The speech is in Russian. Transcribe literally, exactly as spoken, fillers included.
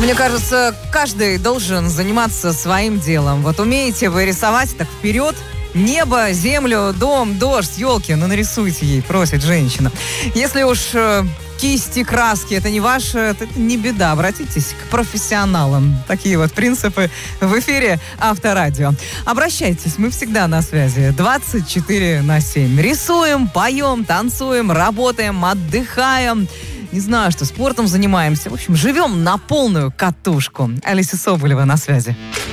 Мне кажется, каждый должен заниматься своим делом. Вот умеете вы рисовать, так вперед. Небо, землю, дом, дождь, елки. Ну, нарисуйте ей, просит женщина. Если уж э, кисти, краски, это не ваше, это не беда. Обратитесь к профессионалам. Такие вот принципы в эфире Авторадио. Обращайтесь, мы всегда на связи. двадцать четыре на семь. Рисуем, поем, танцуем, работаем, отдыхаем. Не знаю, что спортом занимаемся. В общем, живем на полную катушку. Алиса Соболева на связи.